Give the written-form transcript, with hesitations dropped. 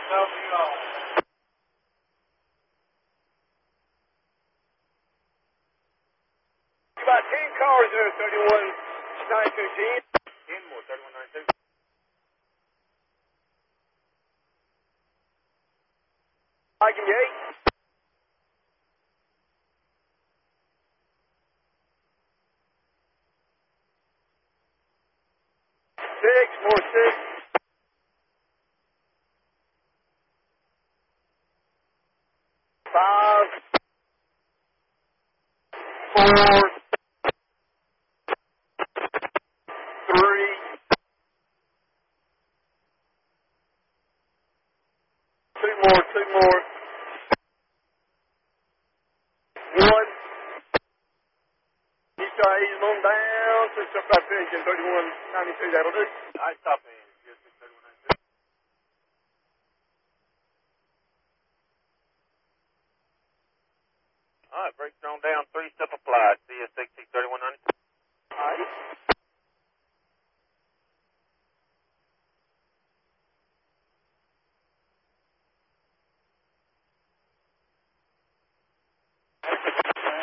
About 10 cars there, 319210. 10 more, 3192. I give you 8. 6 more, 6. 5, 4, 3, 2 more, 2 more. 1. You try to ease them on down to about finishing 3192. That'll do. All right, stop in. Just 3192. All right, brakes are on down. 3 step applied. CSXT 3192.